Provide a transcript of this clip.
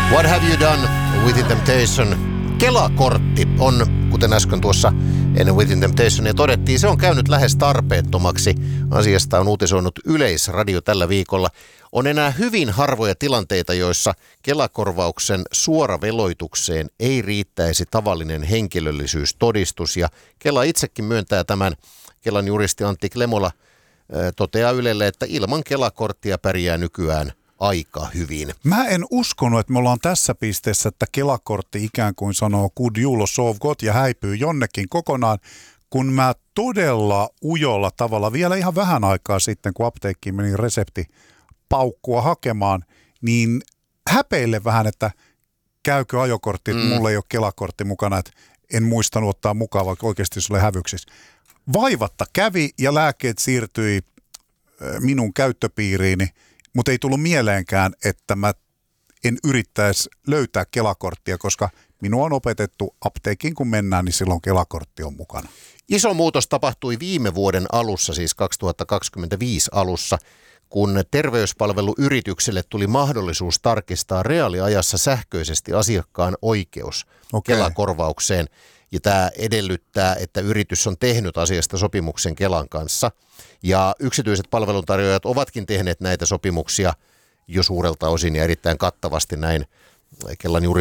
What have you done with Temptation? Kela-kortti on, kuten äsken tuossa ennen Within Temptationia todettiin, se on käynyt lähes tarpeettomaksi. Asiasta on uutisoinut Yleisradio tällä viikolla. On enää hyvin harvoja tilanteita, joissa Kela-korvauksen suoraveloitukseen ei riittäisi tavallinen henkilöllisyystodistus. Ja Kela itsekin myöntää tämän. Kelan juristi Antti Klemola toteaa Ylelle, että ilman Kela-korttia pärjää nykyään aika hyvin. Mä en uskonut, että me ollaan tässä pisteessä, että Kela-kortti ikään kuin sanoo good jul och sov gott ja häipyy jonnekin kokonaan, kun mä todella ujolla tavalla vielä ihan vähän aikaa sitten, kun apteekkiin meni reseptipaukkua hakemaan, niin häpeille vähän, että käykö ajokortti, että mulla ei ole Kela-kortti mukana, että en muistanut ottaa mukaan, vaikka oikeasti se oli hävyksissä. Vaivatta kävi ja lääkkeet siirtyi minun käyttöpiiriini, mutta ei tullut mieleenkään, että mä en yrittäisi löytää Kela-korttia, koska minua on opetettu apteekin, kun mennään, niin silloin Kela-kortti on mukana. Iso muutos tapahtui viime vuoden alussa, siis 2025 alussa, kun terveyspalveluyritykselle tuli mahdollisuus tarkistaa reaaliajassa sähköisesti asiakkaan oikeus Kela-korvaukseen. Ja tämä edellyttää, että yritys on tehnyt asiasta sopimuksen Kelan kanssa. Ja yksityiset palveluntarjoajat ovatkin tehneet näitä sopimuksia jo suurelta osin ja erittäin kattavasti näin Kelan